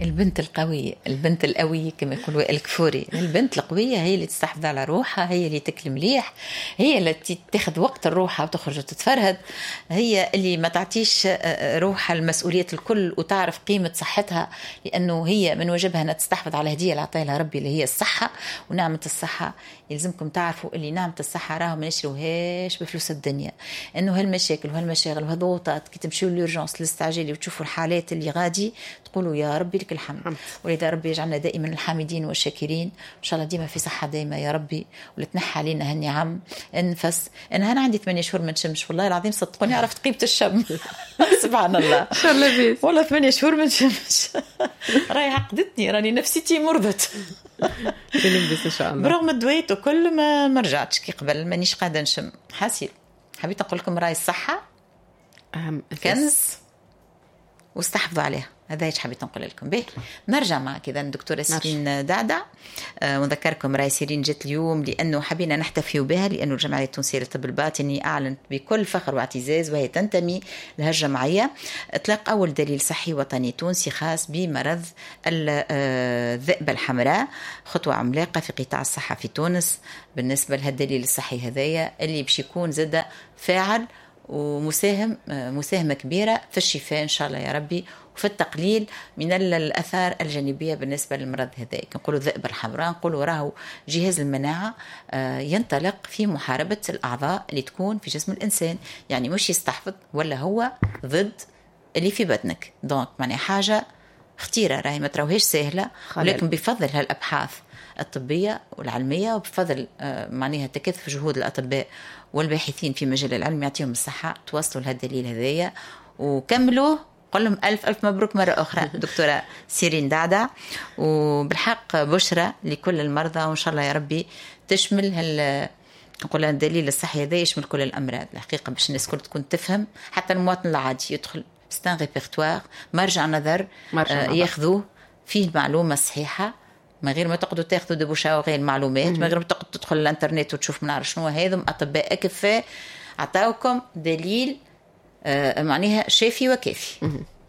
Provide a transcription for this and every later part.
البنت القوية، البنت القوية كما يقولوا الكفوري، البنت القوية هي اللي تستحفظ على روحها، هي اللي تاكل مليح، هي اللي تاخذ وقت الروحة وتخرج وتتفرهد، هي اللي ما تعطيش روحها المسؤولية الكل وتعرف قيمة صحتها، لأنه هي من واجبها أنها تستحفظ على هدية اللي عطاها ربي اللي هي الصحة ونعمة الصحة. يلزمكم تعرفوا اللي نعمة الصحة راهو ما نشروهاش بفلوس الدنيا، انه هالمشاكل وهالمشاغل وهالضغوطات كي تمشيوا للورجانس الاستعجالي وتشوفوا الحالات اللي غادي تقولوا يا ربي لك الحمد، ولذا ربي يجعلنا دائما الحامدين والشاكرين، ان شاء الله ديما في صحة دائمة يا ربي، ولا تنحى علينا هالنعم النفس. انا عندي 8 شهور ما نشمش، والله العظيم صدقوني عرفت قيمة الشم سبحان الله ان شاء الله بيس، والله 8 شهور ما نشمش راهي عقدتني، راني نفسيتي مرضت نلبس ان شاء الله برغم الدويت وكل ما رجعتش كي قبل، مانيش قاعده نشم حاسيل. حبيت نقول لكم راي الصحه اهم كنز واستحفظوا عليها، هذا ايش حبيت نقول لكم به. نرجع معك اذا الدكتوره سيرين دعدع، ونذكركم راي سيرين جت اليوم لانه حبينا نحتفي بها، لانه الجمعيه التونسيه للطب الباطني اعلنت بكل فخر واعتزاز وهي تنتمي لها الجمعيه اطلاق اول دليل صحي وطني تونسي خاص بمرض الذئبه الحمراء، خطوه عملاقه في قطاع الصحه في تونس بالنسبه لهذا الدليل الصحي هذايا اللي باش يكون زاد فاعل مساهمة كبيرة في الشفاء إن شاء الله يا ربي، وفي التقليل من الأثار الجانبية بالنسبة للمرض هذا. نقولوا الذئبة الحمراء، نقولوا راهو جهاز المناعة ينطلق في محاربة الأعضاء اللي تكون في جسم الإنسان، يعني مش يستحفظ ولا هو ضد اللي في بدنك. دونك معنى حاجة خطيرة راهي ما تروهيش سهلة، ولكن بفضل هالأبحاث الطبية والعلمية وبفضل معناها تكثف جهود الأطباء والباحثين في مجال العلم يعطيهم الصحة توصلوا لهذا الدليل هذايا وكملوا. قل لهم ألف مبروك مرة أخرى دكتورة سيرين دعدع، وبالحق بشرى لكل المرضى، وإن شاء الله يا ربي تشمل نقول الدليل الصحي هذا يشمل كل الأمراض الحقيقة، باش الناس كل تكون تفهم، حتى المواطن العادي يدخل ستان ريبرتوار مرجع نظر ياخذوه فيه المعلومة الصحيحة، من غير ما تقعدوا تاخذوا دبوشة وغير المعلومات، من غير ما تقعدوا تدخل الانترنت وتشوف من عارف شنو. هذم أطباء أكفاء عطاوكم دليل معناها شافي وكافي.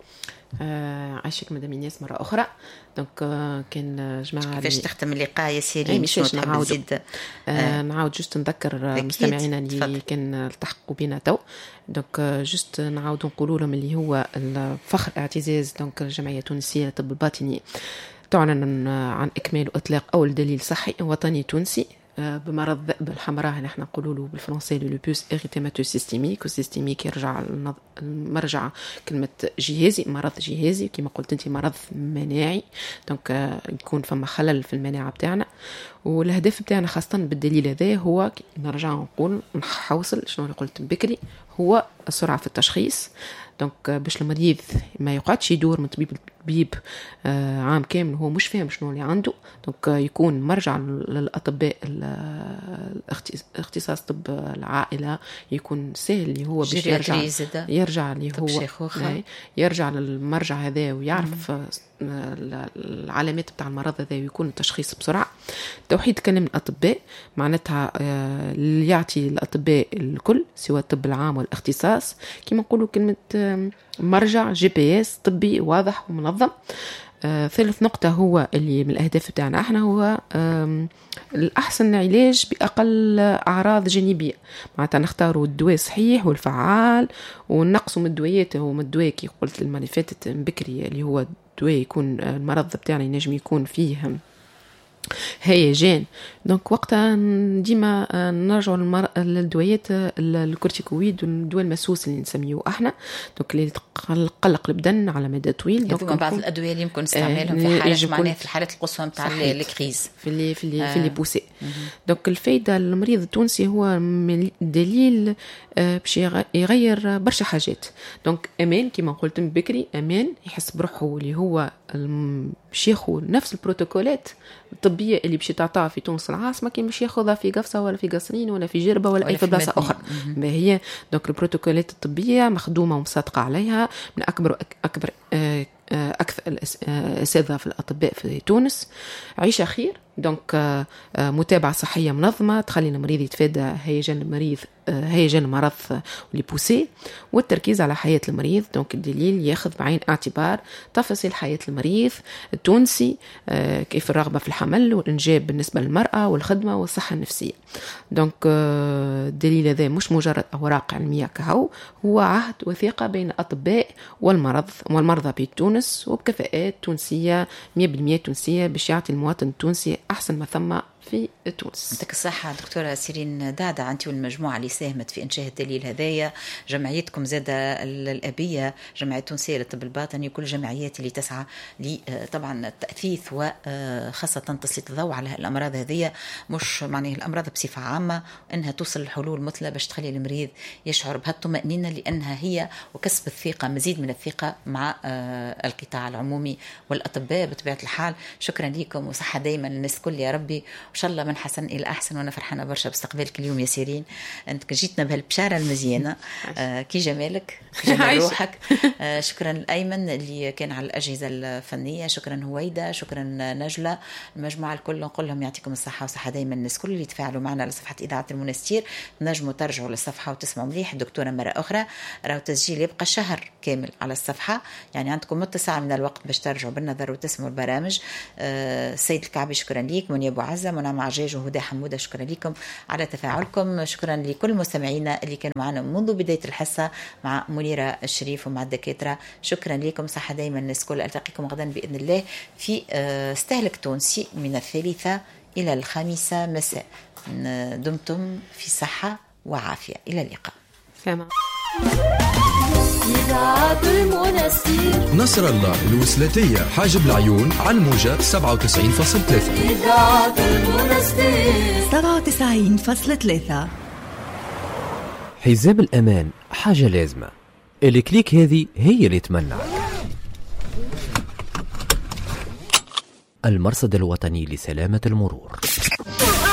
عايشك مدام إيناس مرة أخرى. دونك كان جماعة كيفاش تختم اللقاء يا سيري؟ مش نحب نزيد نعاود جست نذكر مستمعينا اللي كان التحقوا بنا تو. دونك جست نعاود نقولوا لهم اللي هو الفخر اعتزاز دونك الجمعية التونسية للطب الباطني تعلن عن إكمال وإطلاق أول دليل صحي وطني تونسي بمرض الذئبة الحمراء اللي احنا نقولوا له بالفرنسي لوبوس إريتيماتو سيستيميك، والسيستيميك يرجع المرجع كلمة جهازي، مرض جهازي كما قلت انت مرض مناعي، دونك يكون فما خلل في المناعة بتاعنا. والهدف بتاعنا خاصة بالدليل هذا هو نرجع نقول نحوصل شنو اللي قلت بكري، هو السرعة في التشخيص. دونك باش المريض ما يقعدش يدور من طبيب لطبيب عام كامل هو مش فاهم شنو اللي عنده، دونك يكون مرجع للأطباء اختصاص طب العائلة يكون سهل اللي هو باش يرجع اللي هو يرجع للمرجع هذا ويعرف العلامات بتاع المرض هذا ويكون التشخيص بسرعة. توحيد كلام الأطباء معناتها اللي يعطي الأطباء الكل سواء الطب العام والاختصاص كما نقولوا كلمة مرجع GPS طبي واضح ومنظم. ثالث نقطة هو اللي من الأهداف بتاعنا احنا هو الأحسن علاج بأقل أعراض جانبية، معناتها نختاروا الدواء صحيح والفعال ونقصوا من الدويات ومن الدواء كي قلت المرة فاتت بكري اللي هو الدواء يكون المرض بتاعنا ينجم يكون فيه هيجان. دونك وقتها ديما نرجع للدويات الكورتيكويد والدواء المسوس اللي نسميه احنا، دونك اللي تقلق البدن على مدى طويل. دونك بعض الادويه اللي يمكن نستعملهم في حاله معناها في الحالات القصوى نتاع الكريز في اللي بوسي. دونك الفايده للمريض التونسي هو دليل باش يغير برشا حاجات. دونك امان كما قلت من بكري، امان يحس بروحه اللي هو باش ياخذ نفس البروتوكولات الطبيه اللي باش تعطاها في تونس العاصمه كي باش ياخذها في قفصه ولا في قصرين ولا في جربه ولا اي بلاصه اخرى. هي دونك البروتوكولات الطبيه مخدومه ومصادقه عليها من اكبر أكثر الأساتذة في الأطباء في تونس. عيشة خير، دونك متابعة صحية منظمة تخلي المريض يتفادى هيجان المريض هيجان المرض واللي بوسي، والتركيز على حياة المريض. دونك الدليل ياخذ بعين اعتبار تفاصيل حياة المريض التونسي، كيف الرغبة في الحمل والإنجاب بالنسبة للمرأة والخدمة والصحة النفسية. دونك الدليل هذا مش مجرد أوراق علمية كهو، هو عهد وثيقة بين الأطباء والمرضى بتونس، وبكفاءات تونسية 100% تونسية، باش يعطي المواطن التونسي أحسن ما ثم في تونس. يعطيك الصحة دكتورة سيرين دعدع، أنت والمجموعة اللي ساهمت في إنشاء الدليل هذايا، جمعيتكم زادة الأبية، جمعية تونسية للطب الباطني، كل جمعيات اللي تسعى طبعا التأثيث وخاصة تسليط الضوء على الأمراض هذه، مش معناه الأمراض بصفة عامة، أنها توصل لحلول مثلى باش تخلي المريض يشعر بهالطمأنينة، لأنها هي وكسب الثقة، مزيد من الثقة مع القطاع العمومي والأطباء بطبيعة الحال. شكرا لكم وصحة دايما للناس كل يا ربي، إن شاء الله من حسن إلى أحسن. وأنا فرحانة برشا باستقبالك اليوم يا سيرين، أنت جيتنا بهالبشارة المزيانة. كي جمالك كي جمال روحك. شكرا الأيمن اللي كان على الأجهزة الفنية، شكرا هويدا، شكرا نجلة، المجموعة الكل نقول لهم يعطيكم الصحة وصحة دايما الناس كل اللي تفاعلوا معنا على صفحة إذاعة المنستير. نجموا ترجعوا للصفحة وتسمعوا مليح الدكتورة مرة أخرى، راهو تسجيل يبقى شهر كامل على الصفحة، يعني عندكم متسع من الوقت باش ترجعوا بالنظر وتسمعوا البرامج. السيد الكعبي شكرا ليك، منى أبو عزة، منى عجاج، وهدى حمودة، شكرا لكم على تفاعلكم. شكرا لكل مستمعينا اللي كانوا معنا منذ بداية الحصة مع منيرة الشريف ومع الدكاترة. شكرا لكم، صحة دايما الناس كل. ألتقيكم غدا بإذن الله في استهلك تونسي من 3 إلى 5 مساء. دمتم في صحة وعافية، إلى اللقاء. نصر الله الوسلاتية حاجب العيون على الموجة 97.3. إذاعة المنستير 97.3. حزام الأمان حاجة لازمة، الكليك هذه هي اللي تمنعك. المرصد الوطني لسلامة المرور.